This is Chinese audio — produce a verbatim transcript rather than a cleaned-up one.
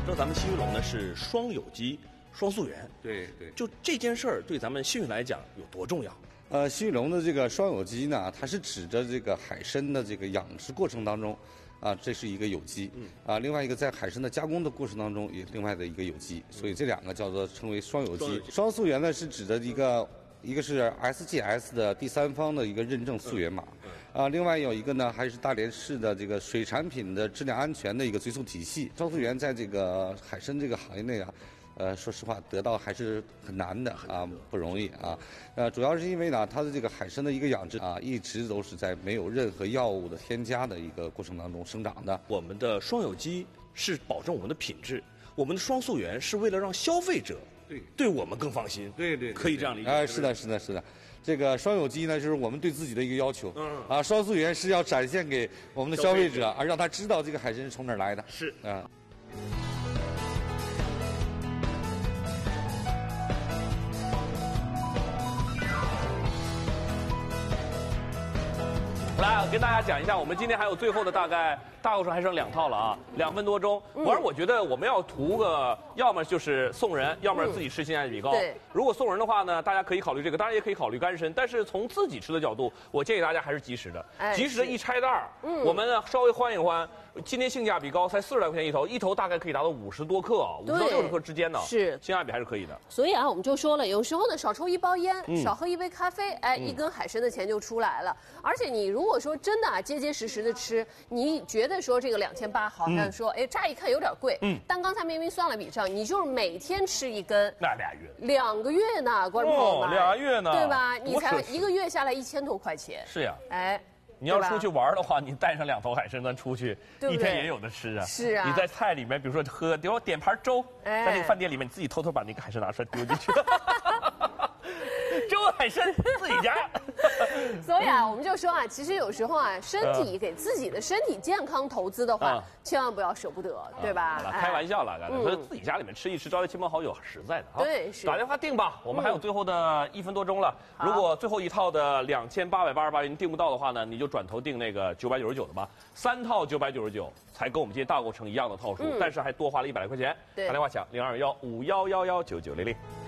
知道咱们新玉龙呢是双有机、双溯源， 对对， 就这件事儿对咱们新玉来讲有多重要？ 呃，新玉龙的这个双有机呢，它是指着这个海参的这个养殖过程当中，啊，这是一个有机，嗯，啊，另外一个在海参的加工的过程当中也另外的一个有机，所以这两个叫做称为双有机。双溯源呢是指的一个。一个是 S G S 的第三方的一个认证溯源码，啊，另外有一个呢还是大连市的这个水产品的质量安全的一个追溯体系。双溯源在这个海参这个行业内啊，呃，说实话得到还是很难的啊，不容易啊。呃，主要是因为呢，它的这个海参的一个养殖啊，一直都是在没有任何药物的添加的一个过程当中生长的。 我们的双有机是保证我们的品质，我们的双溯源是为了让消费者。对，对我们更放心。 对 对, 对， 可以这样理解。 哎、呃，是的，是的，是的。这个双有机呢，就是我们对自己的一个要求。嗯。啊，双溯源是要展现给我们的消费者，而让他知道这个海参是从哪儿来的。 是啊。 来，我跟大家讲一下，我们今天还有最后的大概大概说还剩两套了啊，两分多钟。反正我觉得我们要图个，要么就是送人，要么自己吃性价比高。 对， 如果送人的话呢，大家可以考虑这个，当然也可以考虑干参。但是从自己吃的角度，我建议大家还是即食的。 哎即食的一拆袋儿，我们呢稍微换一换。今天性价比高，才四十来块钱一头，一头大概可以达到五十多克啊，五十到六十克之间呢， 是性价比还是可以的。 所以啊，我们就说了，有时候呢，少抽一包烟，嗯、少喝一杯咖啡，哎，嗯、一根海参的钱就出来了。而且你如果说真的啊，结结实实的吃，你觉得说这个两千八好像说，哎、嗯，乍一看有点贵，嗯，但刚才明明算了笔账，你就是每天吃一根， 那俩月， 两个月呢，观众朋友们， 哦，俩月呢， 对吧？你才一个月下来一千多块钱， 是呀， 哎。 你要出去玩的话，你带上两头海参，咱出去一天也有的吃啊。 是啊。 你在菜里面，比如说喝，比如说点盘粥， 哎、 在那个饭店里面，你自己偷偷把那个海参拿出来丢进去。粥海参自己家。 所以啊，我们就说啊，其实有时候啊，身体给自己的身体健康投资的话，嗯、千万不要舍不得，对吧？ 啊、开玩笑了，刚才说自己家里面吃一吃，招来亲朋好友，实在的啊。 对，是。 打电话订吧，我们还有最后的一分多钟了。嗯、如果最后一套的两千八百八十八元订不到的话呢，你就转头订那个九百九十九的吧。三套九百九十九，才跟我们今天大购城一样的套数，嗯、但是还多花了一百来块钱。 对。 打电话抢零二幺五幺幺幺九九零零。